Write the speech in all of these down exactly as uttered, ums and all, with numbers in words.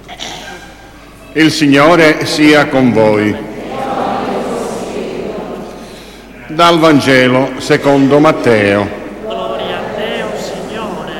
Il Signore sia con voi. Dal Vangelo secondo Matteo. Gloria a te, o Signore.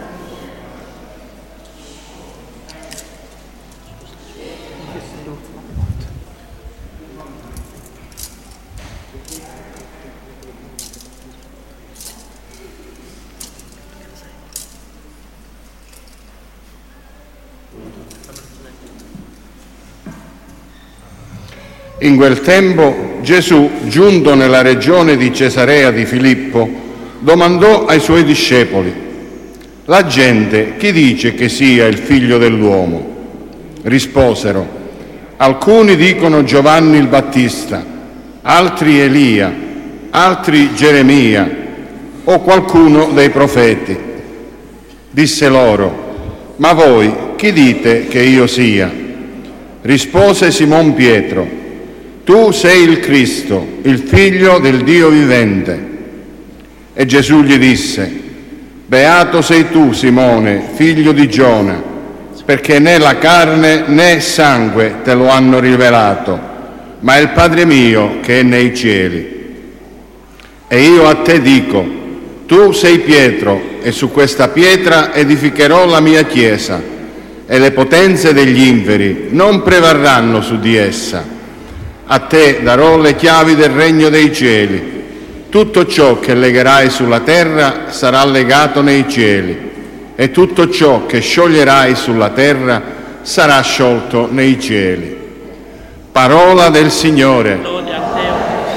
In quel tempo Gesù, giunto nella regione di Cesarea di Filippo, domandò ai suoi discepoli: «La gente chi dice che sia il figlio dell'uomo?» Risposero: «Alcuni dicono Giovanni il Battista, altri Elia, altri Geremia o qualcuno dei profeti». Disse loro: «Ma voi chi dite che io sia?» Rispose Simon Pietro: «Tu sei il Cristo, il Figlio del Dio vivente». E Gesù gli disse: «Beato sei tu, Simone, figlio di Giona, perché né la carne né sangue te lo hanno rivelato, ma il Padre mio che è nei cieli. E io a te dico, tu sei Pietro, e su questa pietra edificherò la mia chiesa, e le potenze degli inferi non prevarranno su di essa. A te darò le chiavi del regno dei cieli. Tutto ciò che legherai sulla terra sarà legato nei cieli, e tutto ciò che scioglierai sulla terra sarà sciolto nei cieli». Parola del Signore. Gloria a te, o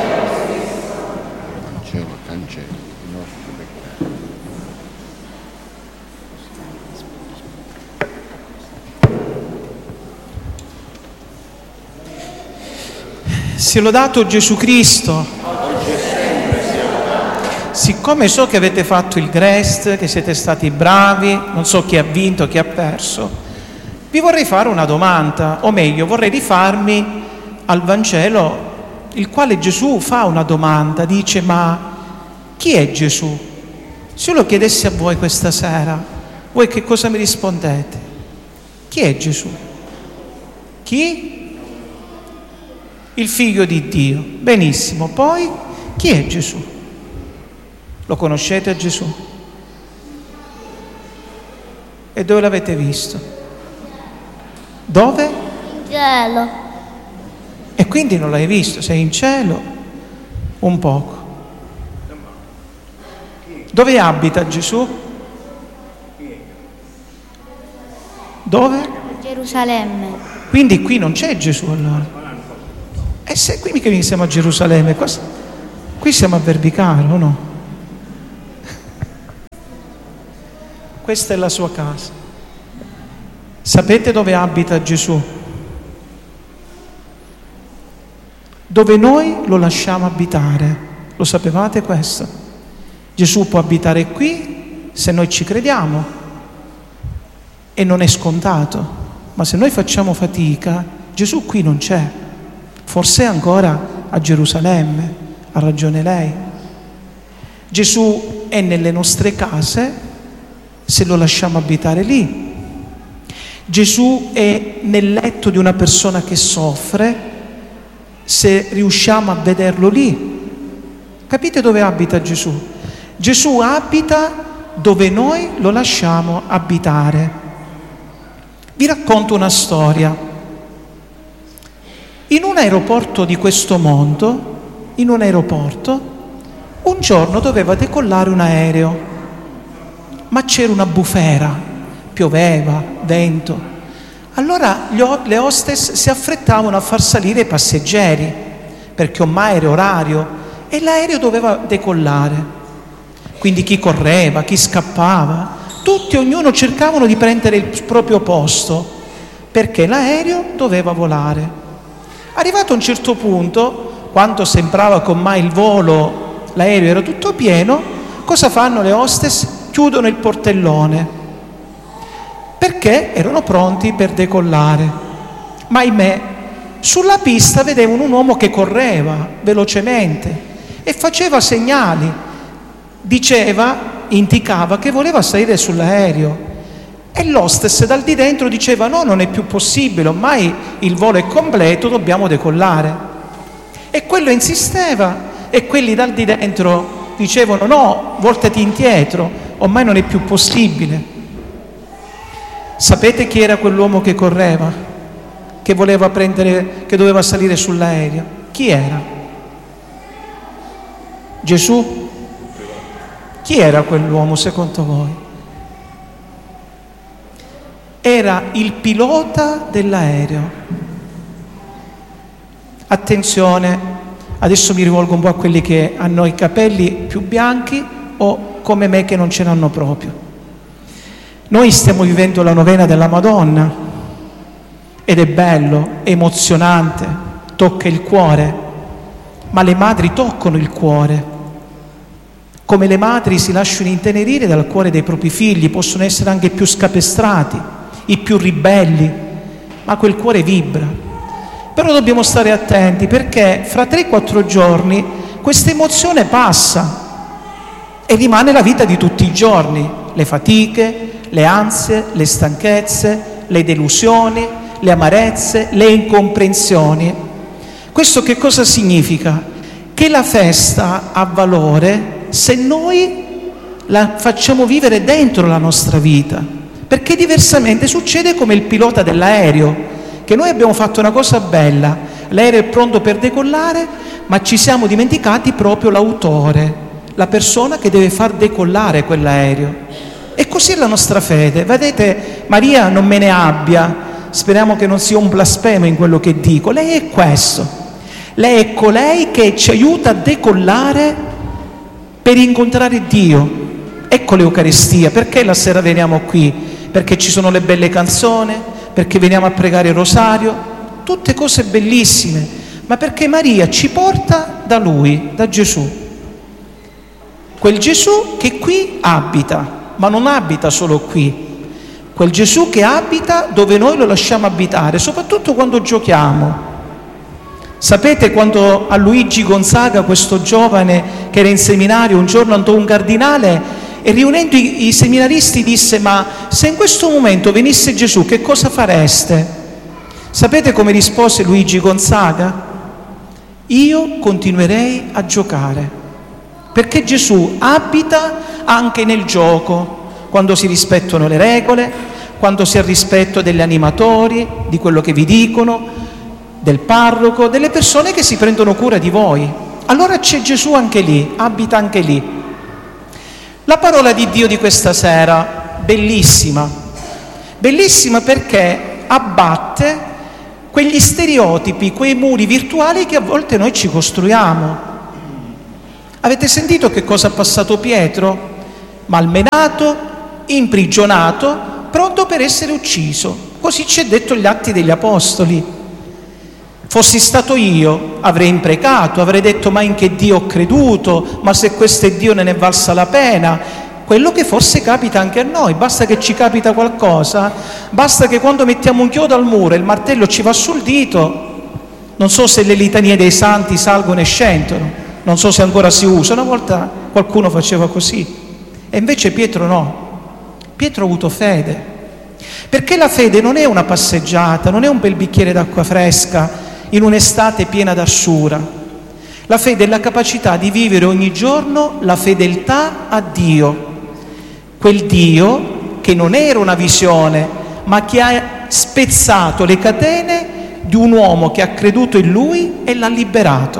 Cielo, cancelli i nostri peccati. Sia lodato Gesù Cristo. Siccome so che avete fatto il Grest, che siete stati bravi, non so chi ha vinto, chi ha perso, vi vorrei fare una domanda, o meglio, vorrei rifarmi al Vangelo, il quale Gesù fa una domanda, dice: ma chi è Gesù? Se io lo chiedessi a voi questa sera, voi che cosa mi rispondete? Chi è Gesù? Chi? Il Figlio di Dio. Benissimo, poi chi è Gesù? Lo conoscete Gesù? E dove l'avete visto? Dove? In cielo. E quindi non l'hai visto, sei in cielo? Un poco. Dove abita Gesù? Dove? Gerusalemme. Quindi qui non c'è Gesù allora. E se qui mica siamo a Gerusalemme, cosa? Qui siamo a Verbicaro, o no? Questa è la sua casa. Sapete dove abita Gesù? Dove noi lo lasciamo abitare. Lo sapevate questo? Gesù può abitare qui se noi ci crediamo, e non è scontato. Ma se noi facciamo fatica, Gesù qui non c'è. Forse è ancora a Gerusalemme, ha ragione lei. Gesù è nelle nostre case se lo lasciamo abitare lì. Gesù è nel letto di una persona che soffre se riusciamo a vederlo lì. Capite dove abita Gesù? Gesù abita dove noi lo lasciamo abitare. Vi racconto una storia. In un aeroporto di questo mondo, in un aeroporto, un giorno doveva decollare un aereo, ma c'era una bufera, pioveva, vento. Allora gli ho- le hostess si affrettavano a far salire i passeggeri, perché ormai era orario e l'aereo doveva decollare. Quindi chi correva, chi scappava, tutti, ognuno cercavano di prendere il proprio posto, perché l'aereo doveva volare. Arrivato a un certo punto, quando sembrava che ormai il volo, l'aereo era tutto pieno, cosa fanno le hostess? Chiudono il portellone, perché erano pronti per decollare. Ma ahimè, sulla pista vedevano un uomo che correva velocemente e faceva segnali, diceva, indicava che voleva salire sull'aereo. E l'hostess dal di dentro diceva: no, non è più possibile, ormai il volo è completo, dobbiamo decollare. E quello insisteva e quelli dal di dentro dicevano: no, voltati indietro, ormai non è più possibile. Sapete chi era quell'uomo che correva, che voleva prendere, che doveva salire sull'aereo? Chi era? Gesù? Chi era quell'uomo secondo voi? Era il pilota dell'aereo. Attenzione, adesso mi rivolgo un po' a quelli che hanno i capelli più bianchi o come me che non ce l'hanno proprio. Noi stiamo vivendo la novena della Madonna ed è bello, è emozionante, tocca il cuore, ma le madri toccano il cuore. Come le madri si lasciano intenerire dal cuore dei propri figli, possono essere anche più scapestrati, i più ribelli, ma quel cuore vibra. Però dobbiamo stare attenti, perché fra tre quattro giorni questa emozione passa e rimane la vita di tutti i giorni, le fatiche, le ansie, le stanchezze, le delusioni, le amarezze, le incomprensioni. Questo che cosa significa? Che la festa ha valore se noi la facciamo vivere dentro la nostra vita, perché diversamente succede come il pilota dell'aereo, che noi abbiamo fatto una cosa bella, l'aereo è pronto per decollare, ma ci siamo dimenticati proprio l'autore, la persona che deve far decollare quell'aereo. E così è la nostra fede. Vedete, Maria non me ne abbia, speriamo che non sia un blasfemo in quello che dico, lei è questo, lei è colei che ci aiuta a decollare per incontrare Dio. Ecco l'Eucaristia. Perché la sera veniamo qui? Perché ci sono le belle canzoni, perché veniamo a pregare il rosario, tutte cose bellissime, ma perché Maria ci porta da Lui, da Gesù. Quel Gesù che qui abita, ma non abita solo qui, quel Gesù che abita dove noi lo lasciamo abitare, soprattutto quando giochiamo. Sapete, quando a Luigi Gonzaga, questo giovane che era in seminario, un giorno andò un cardinale e riunendo i, i seminaristi disse: ma se in questo momento venisse Gesù, che cosa fareste? Sapete come rispose Luigi Gonzaga? Io continuerei a giocare, perché Gesù abita anche nel gioco, quando si rispettano le regole, quando si ha rispetto degli animatori, di quello che vi dicono, del parroco, delle persone che si prendono cura di voi. Allora c'è Gesù anche lì, abita anche lì. La parola di Dio di questa sera, bellissima, bellissima perché abbatte quegli stereotipi, quei muri virtuali che a volte noi ci costruiamo. Avete sentito che cosa ha passato Pietro? Malmenato, imprigionato, pronto per essere ucciso. Così ci è detto gli Atti degli Apostoli. Fossi stato io, avrei imprecato, avrei detto: ma in che Dio ho creduto, ma se questo è Dio ne è valsa la pena. Quello che forse capita anche a noi, basta che ci capita qualcosa, basta che quando mettiamo un chiodo al muro e il martello ci va sul dito, non so se le litanie dei santi salgono e scendono, non so se ancora si usa, una volta qualcuno faceva così, e invece Pietro no, Pietro ha avuto fede, perché la fede non è una passeggiata, non è un bel bicchiere d'acqua fresca in un'estate piena d'arsura. La fede è la capacità di vivere ogni giorno la fedeltà a Dio, quel Dio che non era una visione, ma che ha spezzato le catene di un uomo che ha creduto in Lui e l'ha liberato.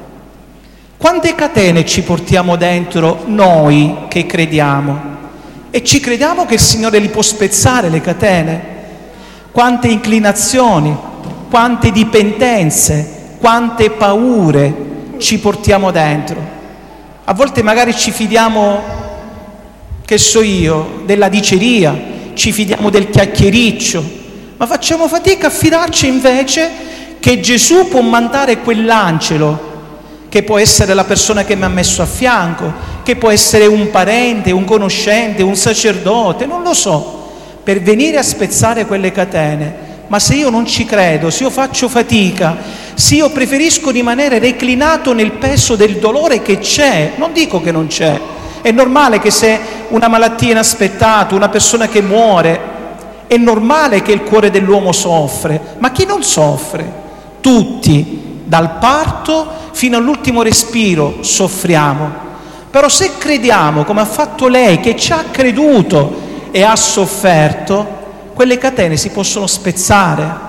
Quante catene ci portiamo dentro noi che crediamo? E ci crediamo che il Signore li può spezzare le catene? Quante inclinazioni, quante dipendenze, quante paure ci portiamo dentro. A volte magari ci fidiamo, che so io, della diceria, ci fidiamo del chiacchiericcio, ma facciamo fatica a fidarci invece che Gesù può mandare quell'angelo, che può essere la persona che mi ha messo a fianco, che può essere un parente, un conoscente, un sacerdote, non lo so, per venire a spezzare quelle catene. Ma se io non ci credo, se io faccio fatica, se io preferisco rimanere reclinato nel peso del dolore che c'è, non dico che non c'è, è normale che se una malattia inaspettata, una persona che muore, È normale che il cuore dell'uomo soffre, ma chi non soffre? Tutti, dal parto fino all'ultimo respiro, soffriamo. Però se crediamo, come ha fatto lei, che ci ha creduto e ha sofferto, quelle catene si possono spezzare.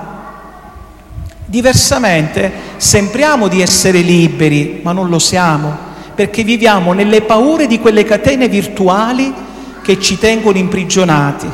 Diversamente sembriamo di essere liberi, ma non lo siamo, perché viviamo nelle paure di quelle catene virtuali che ci tengono imprigionati.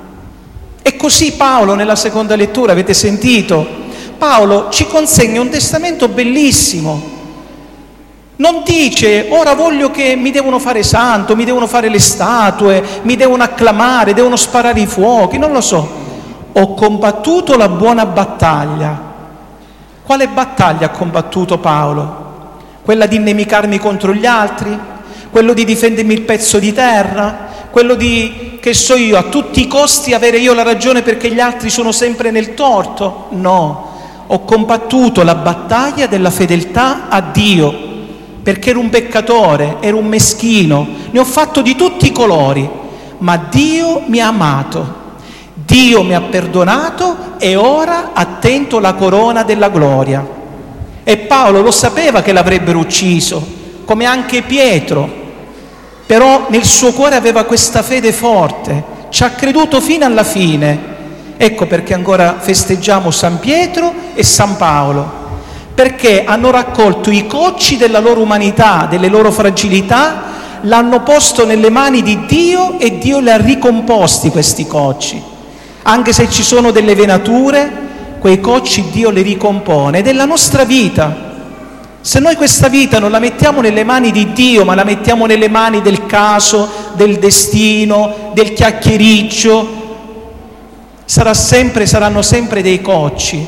E così Paolo, nella seconda lettura, avete sentito, Paolo ci consegna un testamento bellissimo. Non dice, ora voglio che mi devono fare santo, mi devono fare le statue, mi devono acclamare, devono sparare i fuochi, non lo so. Ho combattuto la buona battaglia. Quale battaglia ha combattuto Paolo? Quella di innemicarmi contro gli altri? Quello di difendermi il pezzo di terra? Quello di, che so io, a tutti i costi avere io la ragione perché gli altri sono sempre nel torto? No, ho combattuto la battaglia della fedeltà a Dio, perché ero un peccatore, ero un meschino, ne ho fatto di tutti i colori, ma Dio mi ha amato. Dio mi ha perdonato e ora attento la corona della gloria. E Paolo lo sapeva che l'avrebbero ucciso, come anche Pietro, però nel suo cuore aveva questa fede forte, ci ha creduto fino alla fine. Ecco perché ancora festeggiamo San Pietro e San Paolo, perché hanno raccolto i cocci della loro umanità, delle loro fragilità, l'hanno posto nelle mani di Dio e Dio li ha ricomposti questi cocci. Anche se ci sono delle venature, quei cocci Dio li ricompone. Ed è la nostra vita. Se noi questa vita non la mettiamo nelle mani di Dio, ma la mettiamo nelle mani del caso, del destino, del chiacchiericcio, sarà sempre, saranno sempre dei cocci.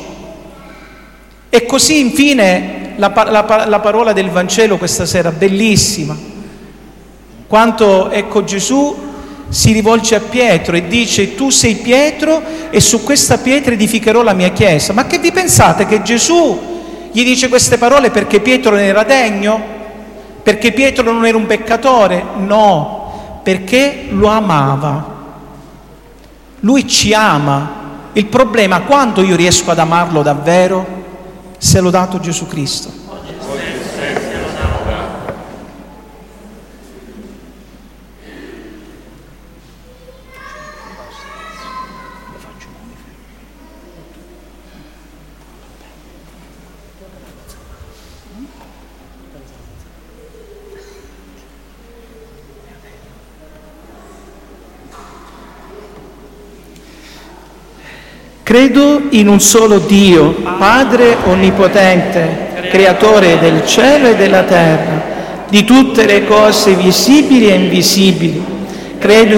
E così infine la, la, la parola del Vangelo questa sera, bellissima. Quanto, ecco, Gesù si rivolge a Pietro e dice: tu sei Pietro e su questa pietra edificherò la mia chiesa. Ma che vi pensate, che Gesù gli dice queste parole perché Pietro ne era degno? Perché Pietro non era un peccatore? No, perché lo amava. Lui ci ama. Il problema, quando io riesco ad amarlo davvero? Se l'ho dato Gesù Cristo. Credo in un solo Dio, Padre Onnipotente, Creatore del cielo e della terra, di tutte le cose visibili e invisibili. Credo